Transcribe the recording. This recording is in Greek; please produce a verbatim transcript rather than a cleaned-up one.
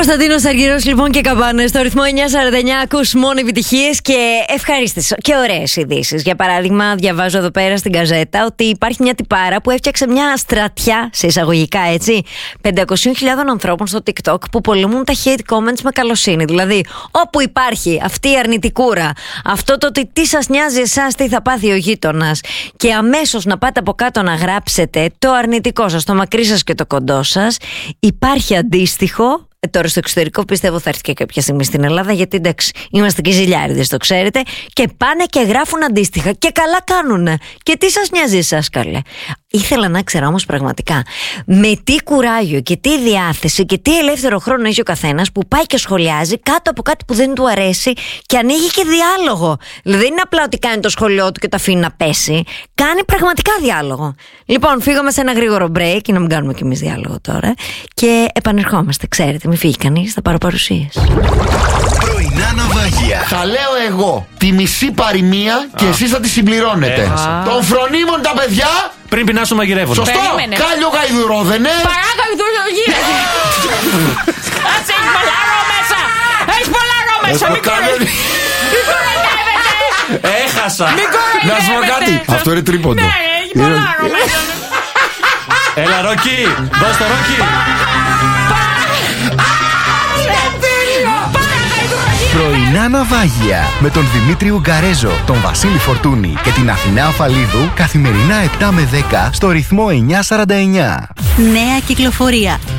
Κωνσταντίνος Αργυρός λοιπόν και Καμπάνες στο ρυθμό εννιά σαράντα εννιά. Ακούς μόνο επιτυχίες και ευχαρίστες και ωραίες ειδήσεις. Για παράδειγμα, διαβάζω εδώ πέρα στην Γκαζέτα ότι υπάρχει μια τυπάρα που έφτιαξε μια στρατιά, σε εισαγωγικά έτσι, πεντακόσιες χιλιάδες ανθρώπων στο TikTok που πολεμούν τα hate comments με καλοσύνη. Δηλαδή, όπου υπάρχει αυτή η αρνητικούρα, αυτό το ότι τι σας νοιάζει εσάς, τι θα πάθει ο γείτονας, και αμέσως να πάτε από κάτω να γράψετε το αρνητικό σας, το μακρύ σας και το κοντό σας, υπάρχει αντίστοιχο. Τώρα στο εξωτερικό πιστεύω θα έρθει και κάποια στιγμή στην Ελλάδα, γιατί εντάξει είμαστε και ζηλιάριδες, το ξέρετε, και πάνε και γράφουν αντίστοιχα και καλά κάνουνε. Και τι σας νοιάζει εσάς, καλέ? Ήθελα να ξέρω όμως πραγματικά με τι κουράγιο και τι διάθεση και τι ελεύθερο χρόνο έχει ο καθένας που πάει και σχολιάζει κάτω από κάτι που δεν του αρέσει και ανοίγει και διάλογο. Δηλαδή δεν είναι απλά ότι κάνει το σχολείο του και το αφήνει να πέσει, κάνει πραγματικά διάλογο. Λοιπόν, φύγαμε σε ένα γρήγορο break και να μην κάνουμε κι εμείς διάλογο τώρα και επανερχόμαστε, ξέρετε, μην φύγει κανείς, θα πάρω παρουσίες. Πρωινά ναυάγια. Θα λέω εγώ τη μισή παροιμία και εσείς θα τη συμπληρώνετε. Έχασα. Των φρονίμων τα παιδιά. Πριν πεινάσουν μαγειρεύουν. Σωστό! Περίμενε. Κάλιο γαϊδουρόδενε. Παρά γαϊδουρογύρε. Κάτσε, έχει πολλά ρο μέσα. Έχει πολλά ρο μέσα. Μην κοροϊδεύετε. Μην κοροϊδεύετε. Έχασα. Μην Να σου πω κάτι. κοροϊδεύετε. Αυτό είναι τρίποντο. Ναι, έχει πολλά ρο μέσα. Έλα, Ρόκι. Δώσ' το Ρόκι. Πρωινά ναυάγια με τον Δημήτρη Ουγκαρέζο, τον Βασίλη Φορτούνη και την Αθηνά Αφαλίδου καθημερινά επτά με δέκα στο ρυθμό εννιά σαράντα εννιά. Νέα κυκλοφορία.